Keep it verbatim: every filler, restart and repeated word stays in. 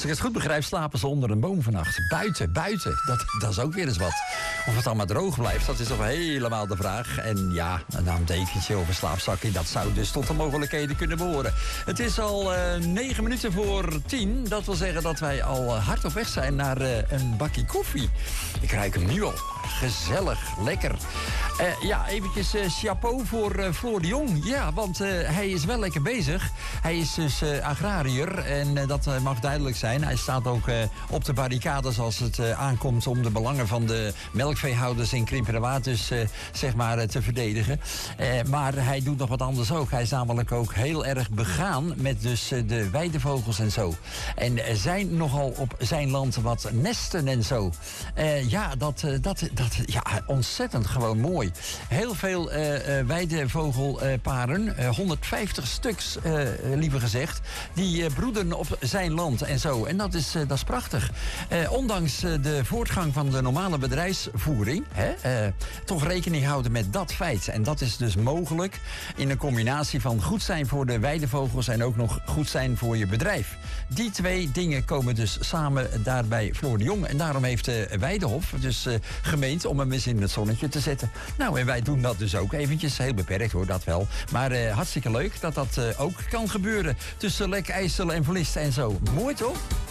Als ik het goed begrijp, slapen ze onder een boom vannacht. Buiten, buiten. Dat, dat is ook weer eens wat. Of het allemaal droog blijft, dat is toch helemaal de vraag. En ja, een dekentje of een slaapzakje, dat zou dus tot de mogelijkheden kunnen behoren. Het is al uh, negen minuten voor tien. Dat wil zeggen dat wij al hard op weg zijn naar uh, een bakje koffie. Ik ruik hem nu al. Gezellig, lekker. Uh, ja, eventjes uh, chapeau voor uh, Floor de Jong. Ja, want uh, hij is wel lekker bezig. Hij is dus uh, agrariër en uh, dat uh, mag duidelijk zijn. Hij staat ook uh, op de barricades als het uh, aankomt om de belangen van de melkveehouders in Krimpenerwaard dus uh, zeg maar uh, te verdedigen. Uh, maar hij doet nog wat anders ook. Hij is namelijk ook heel erg begaan met dus uh, de weidevogels en zo. En er zijn nogal op zijn land wat nesten en zo. Uh, ja, dat, uh, dat, dat, ja, ontzettend gewoon mooi. Heel veel uh, uh, weidevogelparen, uh, honderdvijftig stuks uh, liever gezegd, die uh, broeden op zijn land en zo. En dat is, uh, dat is prachtig. Uh, ondanks uh, de voortgang van de normale bedrijfsvoering, hè, uh, toch rekening houden met dat feit. En dat is dus mogelijk in een combinatie van goed zijn voor de weidevogels en ook nog goed zijn voor je bedrijf. Die twee dingen komen dus samen daar bij Floor de Jong. En daarom heeft de Weidehof dus uh, gemeend om hem eens in het zonnetje te zetten. Nou, en wij doen dat dus ook eventjes. Heel beperkt hoor, dat wel. Maar uh, hartstikke leuk dat dat uh, ook kan gebeuren tussen Lek, IJssel en Vlist en zo. Mooi toch?